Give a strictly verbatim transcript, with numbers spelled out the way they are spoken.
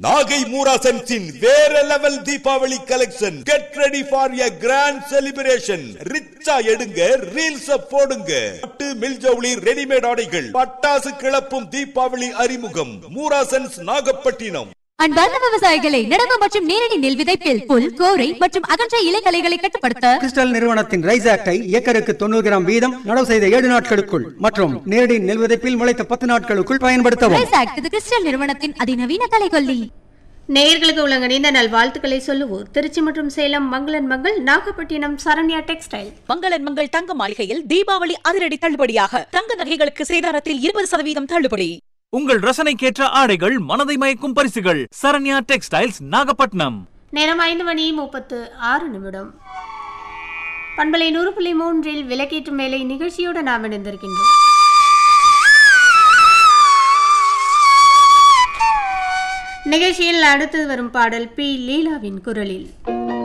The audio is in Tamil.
நாகை மூராசன்ஸின் வேற level Deepavali collection. Get ready for a grand celebration. ரிச்சா எடுங்க, ரீல்ஸ் போடுங்க. பட்டு மில்ஜவுளி ரெடிமேட் ஆடைகள், பட்டாசு கிளப்பும் தீபாவளி அறிமுகம். மூராசன்ஸ் நாகப்பட்டினம். அன்பார்ந்த விவசாயிகளை, நடவு மற்றும் நேரடி நெல் விதைப்பில் புல், கோரை மற்றும் அகன்ற இலைகளைகளை கட்டுப்படுத்த கிறிஸ்டல் நிறுவனத்தின் ரைஸ் ஆக்டை ஏக்கருக்கு தொண்ணூறு கிராம் வீதம் நடவு செய்த ஏழு நாட்களுக்குள் மற்றும் நேரடி நெல் விதைப்பில் முளைத்த பத்து நாட்களுக்குள் பயன்படுத்தவும். ரைஸ் ஆக்ட் இது கிறிஸ்டல் நிறுவனத்தின் அதிநவீன கலைகொல்லி. நேயர்களுக்கு உலகணிந்த நல்வாழ்த்துக்களை சொல்லுவோர் திருச்சி மற்றும் சேலம் மங்களன் மங்கள், நாகப்பட்டினம் சரண்யா டெக்ஸ்டைல். மங்களன் மங்கள் தங்க மாளிகையில் தீபாவளி அதிரடி தள்ளுபடியாக தங்க நகைகளுக்கு சேதாரத்தில் இருபது சதவீதம் தள்ளுபடி. உங்கள் ரசனைக்கேற்ற ஆடைகள், மனதை மயக்கும் பரிசுகள். சரண்யா டெக்ஸ்டைல்ஸ், நாகப்பட்டினம். நேரம் ஐந்து மணி முப்பத்து ஆறு நிமிடம். பண்பலை நூறு புள்ளி மூன்றில் விளக்கேற்றும் வேலை நிகழ்ச்சியோடு நாம் இணைந்திருக்கின்றோம். நிகழ்ச்சியில் அடுத்து வரும் பாடல் பி லீலாவின் குரலில்.